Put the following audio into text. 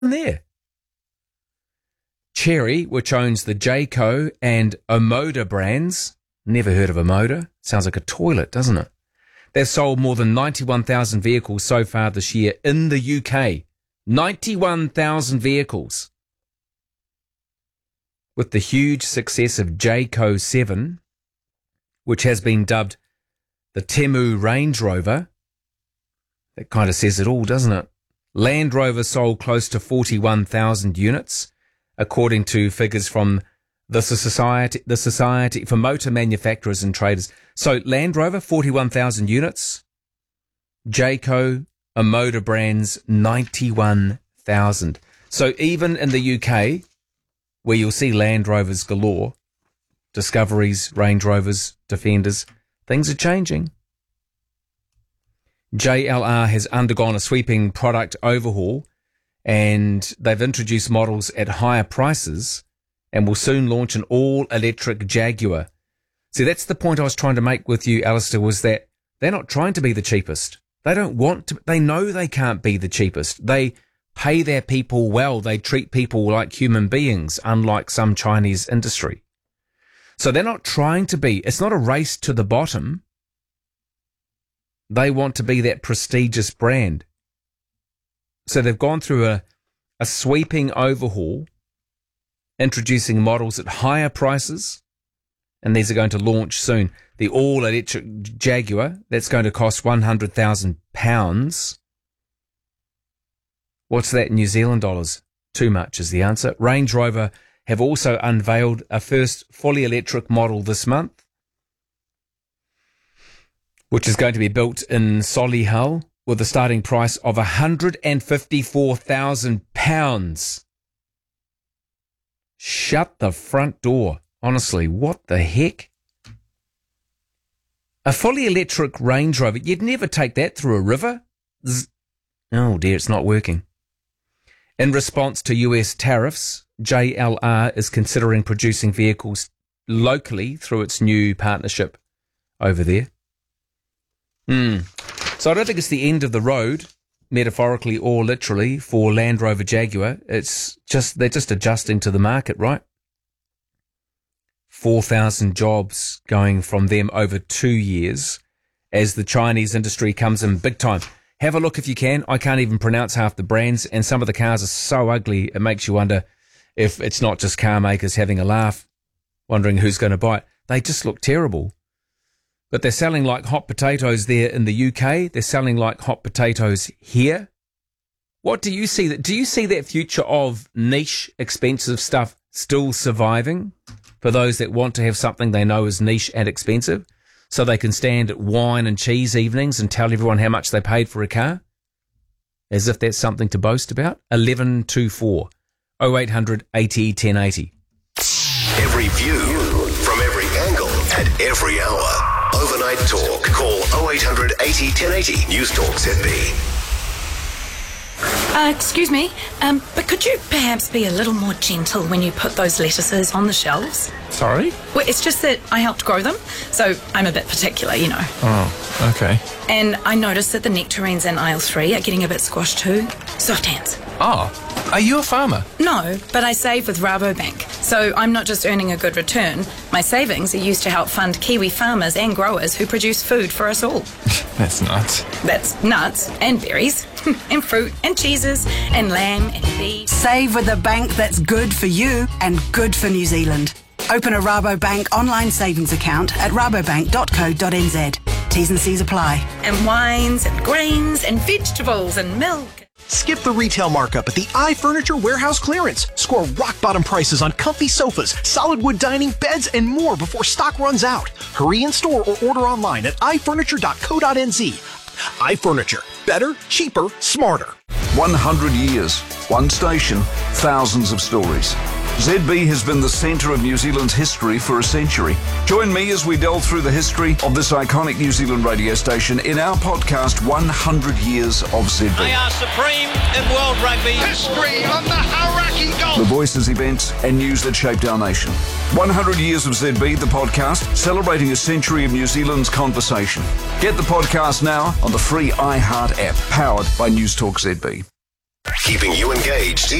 there. Chery, which owns the Jayco and Omoda brands, never heard of Omoda. Sounds like a toilet, doesn't it? They've sold more than 91,000 vehicles so far this year in the UK. 91,000 vehicles. With the huge success of Jayco 7, which has been dubbed the Temu Range Rover, that kind of says it all, doesn't it? Land Rover sold close to 41,000 units, according to figures from the Society for Motor Manufacturers and Traders. So Land Rover, 41,000 units. Jayco, Omoda brands, 91,000. So even in the UK, where you'll see Land Rovers galore, Discoveries, Range Rovers, Defenders, things are changing. JLR has undergone a sweeping product overhaul, and they've introduced models at higher prices and will soon launch an all-electric Jaguar. See, that's the point I was trying to make with you, Alistair, was that they're not trying to be the cheapest. They don't want to. They know they can't be the cheapest. They pay their people well. They treat people like human beings, unlike some Chinese industry. So they're not trying to be. It's not a race to the bottom. They want to be that prestigious brand. So they've gone through a sweeping overhaul, introducing models at higher prices, and these are going to launch soon. The all-electric Jaguar, that's going to cost £100,000. What's that in New Zealand dollars? Too much is the answer. Range Rover have also unveiled a first fully electric model this month, which is going to be built in Solihull with a starting price of £154,000. Shut the front door. Honestly, what the heck? A fully electric Range Rover, you'd never take that through a river. Oh dear, it's not working. In response to US tariffs, JLR is considering producing vehicles locally through its new partnership over there. So I don't think it's the end of the road, metaphorically or literally, for Land Rover Jaguar. It's just, they're just adjusting to the market, right? 4,000 jobs going from them over 2 years as the Chinese industry comes in big time. Have a look if you can. I can't even pronounce half the brands, and some of the cars are so ugly it makes you wonder if it's not just car makers having a laugh, wondering who's going to buy it. They just look terrible. But they're selling like hot potatoes there in the UK. They're selling like hot potatoes here. What do you see? Do you see that future of niche, expensive stuff still surviving for those that want to have something they know is niche and expensive, so they can stand at wine and cheese evenings and tell everyone how much they paid for a car? As if that's something to boast about. 1124 0800 80 1080. Every view from every angle at every hour. Overnight Talk. Call 0800 80 1080. News Talk ZB. Excuse me, but could you perhaps be a little more gentle when you put those lettuces on the shelves? Sorry? Well, it's just that I helped grow them, so I'm a bit particular, you know. Oh, okay. And I noticed that the nectarines in aisle 3 are getting a bit squashed too. Soft hands. Oh, are you a farmer? No, but I save with Rabobank, so I'm not just earning a good return. My savings are used to help fund Kiwi farmers and growers who produce food for us all. That's nuts. That's nuts and berries and fruit and cheeses and lamb and beef. Save with a bank that's good for you and good for New Zealand. Open a Rabobank online savings account at rabobank.co.nz. T's and C's apply. And wines and grains and vegetables and milk. Skip the retail markup at the iFurniture Warehouse Clearance. Score rock-bottom prices on comfy sofas, solid wood dining, beds, and more before stock runs out. Hurry in store or order online at ifurniture.co.nz. iFurniture. Better, cheaper, smarter. 100 years, one station, thousands of stories. ZB has been the centre of New Zealand's history for a century. Join me as we delve through the history of this iconic New Zealand radio station in our podcast, 100 Years of ZB. They are supreme in world rugby. History on the Hauraki Golf. The voices, events and news that shaped our nation. 100 Years of ZB, the podcast, celebrating a century of New Zealand's conversation. Get the podcast now on the free iHeart app, powered by News Talk ZB. keeping you engaged